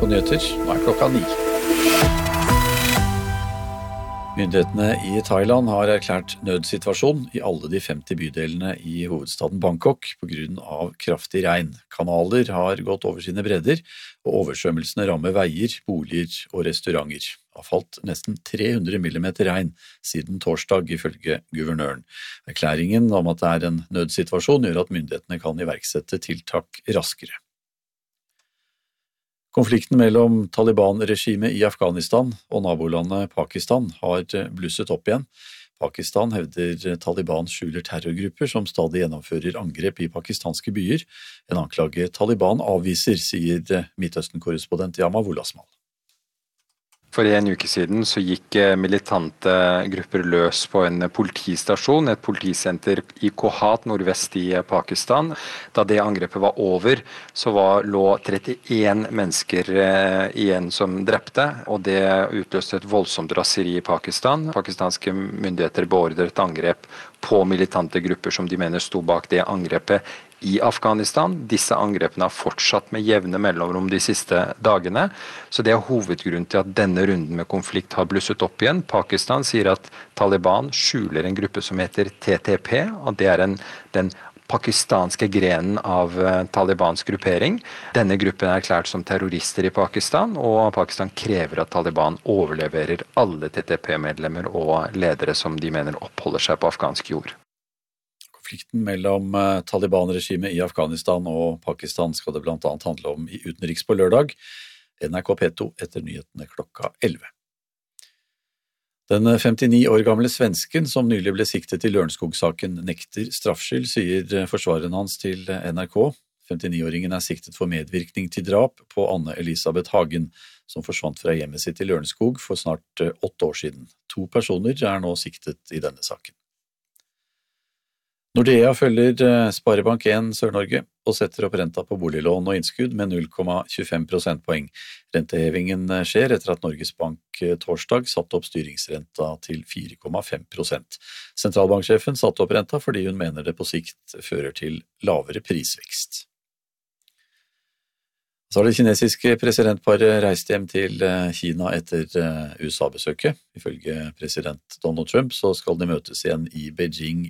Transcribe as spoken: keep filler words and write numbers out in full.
på nyheter. Nå er klokka ni. Myndighetene i Thailand har erklært nødsituasjon i alle de femti bydelene i hovedstaden Bangkok på grunn av kraftig regn. Kanaler har gått over sine bredder, og oversvømmelsene rammer veier, boliger og restauranter. Det har falt nesten tre hundre millimeter regn siden torsdag, ifølge guvernøren. Erklæringen om at det er en nødsituasjon gjør at myndighetene kan iverksette tiltak raskere. Konflikten mellom Taliban-regimet i Afghanistan og nabolandet Pakistan har blusset opp igjen. Pakistan hevder Taliban skjuler terrorgrupper som stadig gjennomfører angrep i pakistanske byer. En anklage Taliban avviser, sier Midtøsten-korrespondent Yamav Olasmal. For en uke siden så gikk militante grupper løs på en politistasjon, et politisenter i Kohat, nordvest i Pakistan. Da det angrepet var over, så var, lå trettien mennesker eh, igjen som drepte, og det utløste et voldsomt raseri i Pakistan. Pakistanske myndigheter beordret et angrep på militante grupper som de mener sto bak det angrepet i Afghanistan. Disse angrepene har fortsatt med jevne mellomrom de siste dagene, så det er hovedgrunnen til at denne runden med konflikt har blusset opp igjen. Pakistan sier at Taliban skjuler en gruppe som heter T T P, og det er en, den pakistanske grenen av Talibans gruppering. Denne gruppen er erklært som terrorister i Pakistan, og Pakistan krever at Taliban overleverer alle T T P-medlemmer og ledere som de mener oppholder seg på afghansk jord. Konflikten mellom Taliban-regimet i Afghanistan og Pakistan skal det blant annet handle om i utenriks på lørdag. N R K P to etter nyhetene klokka elleve. Den femtini år gamle svensken som nylig ble siktet i Lørenskog-saken nekter straffskyld, sier forsvareren hans til N R K. femtini-åringen er siktet for medvirkning til drap på Anne Elisabeth Hagen, som forsvant fra hjemmet sitt i Lørenskog for snart åtte år siden. To personer er nå siktet i denne saken. Nordea følger Sparebank en Sør-Norge og setter opp renta på boliglån og innskudd med null komma tjuefem prosentpoeng. Rentehevingen skjer etter at Norges Bank torsdag satte opp styringsrenta til fire komma fem prosent. Sentralbanksjefen satte opp renta fordi hun mener det på sikt fører til lavere prisvekst. Så har det kinesiske presidentparet reist hjem til Kina etter U S A-besøket. Ifølge president Donald Trump så skal de møtes igjen i Beijing